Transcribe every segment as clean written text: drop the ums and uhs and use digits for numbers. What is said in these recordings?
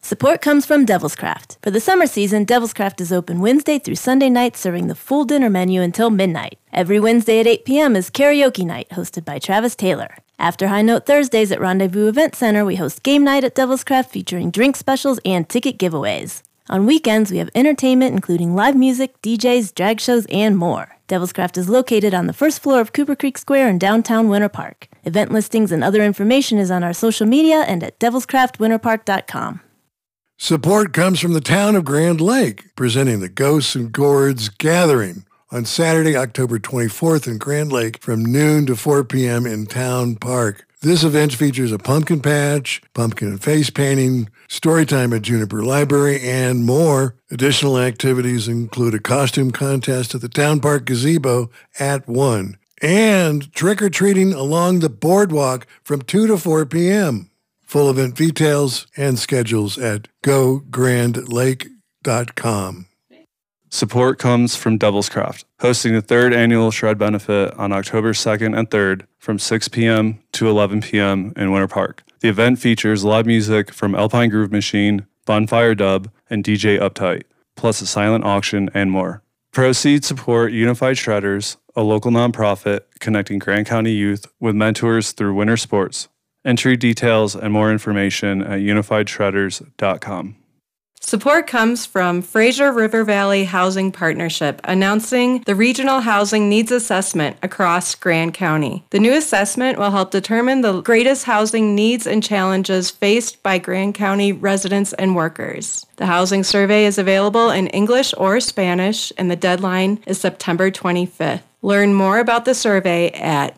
Support comes from Devil's Craft. For the summer season, Devil's Craft is open Wednesday through Sunday nights, serving the full dinner menu until midnight. Every Wednesday at 8 p.m. is karaoke night, hosted by Travis Taylor. After High Note Thursdays at Rendezvous Event Center, we host game night at Devil's Craft featuring drink specials and ticket giveaways. On weekends, we have entertainment including live music, DJs, drag shows, and more. Devil's Craft is located on the first floor of Cooper Creek Square in downtown Winter Park. Event listings and other information is on our social media and at devilscraftwinterpark.com. Support comes from the town of Grand Lake, presenting the Ghosts and Gourds Gathering on Saturday, October 24th in Grand Lake from noon to 4 p.m. in Town Park. This event features a pumpkin patch, pumpkin and face painting, story time at Juniper Library, and more. Additional activities include a costume contest at the Town Park Gazebo at 1, and trick-or-treating along the boardwalk from 2 to 4 p.m. Full event details and schedules at gograndlake.com. Support comes from Devil's Craft, hosting the 3rd annual Shred Benefit on October 2nd and 3rd from 6 p.m. to 11 p.m. in Winter Park. The event features live music from Alpine Groove Machine, Bonfire Dub, and DJ Uptight, plus a silent auction and more. Proceeds support Unified Shredders, a local nonprofit connecting Grand County youth with mentors through winter sports. Entry details and more information at unifiedshredders.com. Support comes from Fraser River Valley Housing Partnership, announcing the Regional Housing Needs Assessment across Grand County. The new assessment will help determine the greatest housing needs and challenges faced by Grand County residents and workers. The housing survey is available in English or Spanish, and the deadline is September 25th. Learn more about the survey at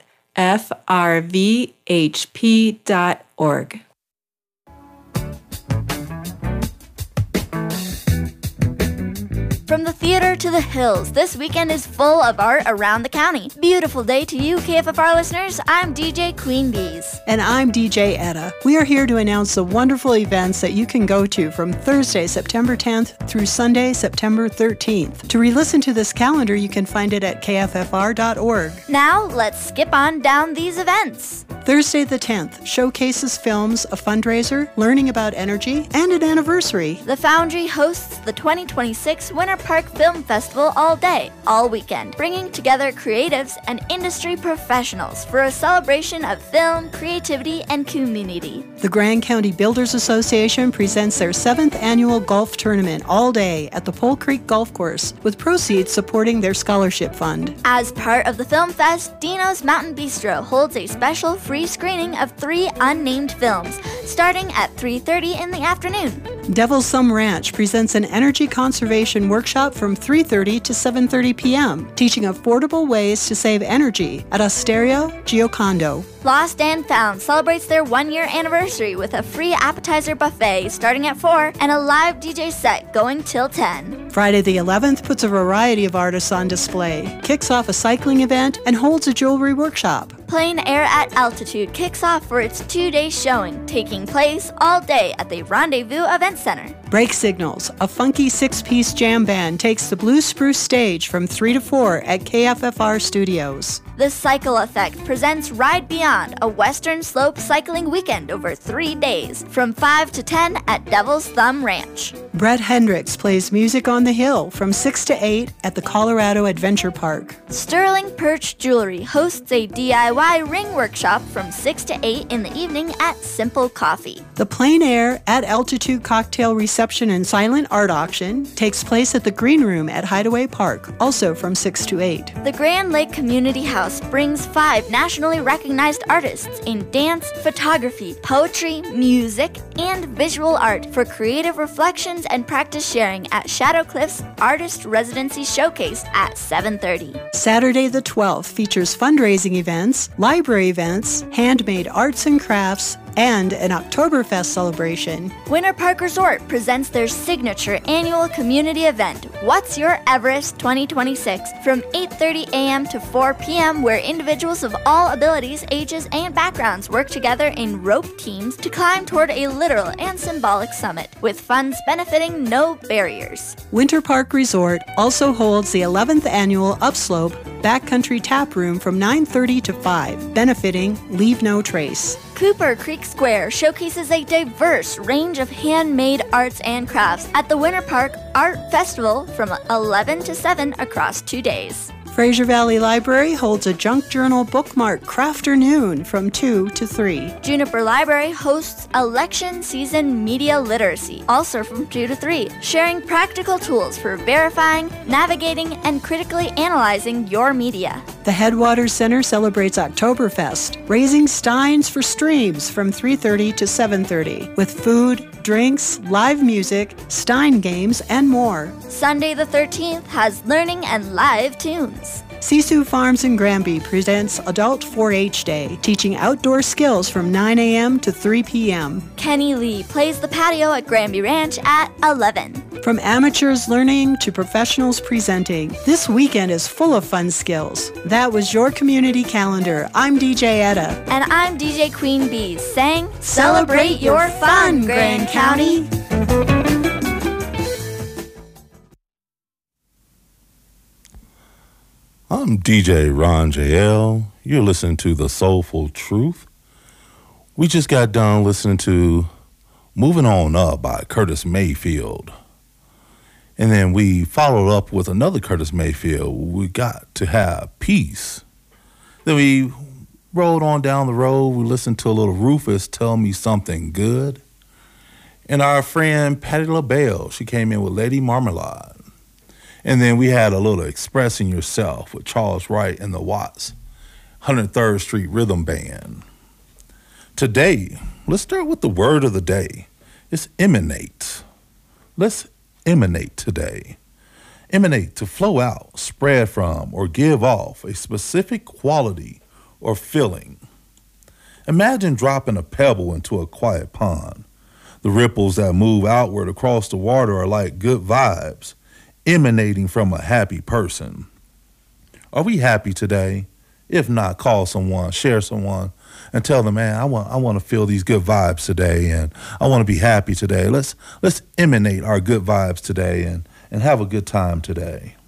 frvhp.org. From the theater to the hills, this weekend is full of art around the county. Beautiful day to you, KFFR listeners. I'm DJ Queen Bees. And I'm DJ Etta. We are here to announce the wonderful events that you can go to from Thursday, September 10th through Sunday, September 13th. To re-listen to this calendar, you can find it at kffr.org. Now, let's skip on down these events. Thursday the 10th showcases films, a fundraiser, learning about energy, and an anniversary. The Foundry hosts the 2026 Winter Park Film Festival all day, all weekend, bringing together creatives and industry professionals for a celebration of film, creativity, and community. The Grand County Builders Association presents their 7th annual golf tournament all day at the Pole Creek Golf Course, with proceeds supporting their scholarship fund. As part of the Film Fest, Dino's Mountain Bistro holds a special free screening of 3 unnamed films, starting at 3:30 in the afternoon. Devil's Thumb Ranch presents an energy conservation workshop from 3:30 to 7:30 p.m., teaching affordable ways to save energy at Osteria Giocondo. Lost and Found celebrates their 1-year anniversary with a free appetizer buffet starting at 4 and a live DJ set going till 10. Friday the 11th puts a variety of artists on display, kicks off a cycling event, and holds a jewelry workshop. Plein Air at Altitude kicks off for its 2-day showing, taking place all day at the Rendezvous Event Center. Break Signals, a funky 6-piece jam band, takes the Blue Spruce stage from 3 to 4 at KFFR Studios. The Cycle Effect presents Ride Beyond, a Western Slope cycling weekend over 3 days, from 5 to 10 at Devil's Thumb Ranch. Brett Hendricks plays Music on the Hill from 6 to 8 at the Colorado Adventure Park. Sterling Perch Jewelry hosts a DIY ring workshop from 6 to 8 in the evening at Simple Coffee. The Plein Air at Altitude Cocktail Reception and Silent Art Auction takes place at the Green Room at Hideaway Park, also from 6 to 8. The Grand Lake Community House brings 5 nationally recognized artists in dance, photography, poetry, music, and visual art for creative reflections and practice sharing at Shadowcliff's Artist Residency Showcase at 7:30. Saturday the 12th features fundraising events, library events, handmade arts and crafts, and an Oktoberfest celebration. Winter Park Resort presents their signature annual community event, What's Your Everest 2026, from 8:30 a.m. to 4 p.m., where individuals of all abilities, ages, and backgrounds work together in rope teams to climb toward a literal and symbolic summit, with funds benefiting No Barriers. Winter Park Resort also holds the 11th annual Upslope Backcountry Tap Room from 9:30 to 5, benefiting Leave No Trace. Cooper Creek Square showcases a diverse range of handmade arts and crafts at the Winter Park Art Festival from 11 to 7 across 2 days. Fraser Valley Library holds a junk journal bookmark crafternoon from 2 to 3. Juniper Library hosts election season media literacy, also from 2 to 3, sharing practical tools for verifying, navigating, and critically analyzing your media. The Headwaters Center celebrates Oktoberfest, raising steins for streams from 3:30 to 7:30, with food, drinks, live music, stein games, and more. Sunday the 13th has learning and live tunes. Sisu Farms in Granby presents Adult 4-H Day, teaching outdoor skills from 9 a.m. to 3 p.m. Kenny Lee plays the patio at Granby Ranch at 11. From amateurs learning to professionals presenting, this weekend is full of fun skills. That was your community calendar. I'm DJ Etta. And I'm DJ Queen Bee saying, celebrate your fun, Grand County! I'm DJ Ron JL. You're listening to The Soulful Truth. We just got done listening to Moving On Up by Curtis Mayfield. And then we followed up with another Curtis Mayfield. We got to have peace. Then we rode on down the road. We listened to a little Rufus Tell Me Something Good. And our friend Patti LaBelle, she came in with Lady Marmalade. And then we had a little Expressing Yourself with Charles Wright and the Watts, 103rd Street Rhythm Band. Today, let's start with the word of the day. It's emanate. Let's emanate today. Emanate, to flow out, spread from, or give off a specific quality or feeling. Imagine dropping a pebble into a quiet pond. The ripples that move outward across the water are like good vibes, emanating from a happy person. Are we happy today? If not, call someone, share someone, and tell them, man, I want to feel these good vibes today, and I want to be happy today. Let's emanate our good vibes today and have a good time today.